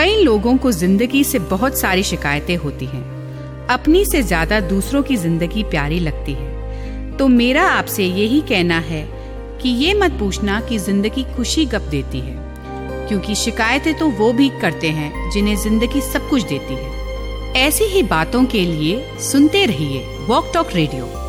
कई लोगों को जिंदगी से बहुत सारी शिकायतें होती हैं। अपनी से ज्यादा दूसरों की जिंदगी प्यारी लगती है। तो मेरा आपसे यही कहना है कि ये मत पूछना कि जिंदगी खुशी कब देती है, क्योंकि शिकायतें तो वो भी करते हैं जिन्हें जिंदगी सब कुछ देती है। ऐसी ही बातों के लिए सुनते रहिए वॉक टॉक रेडियो।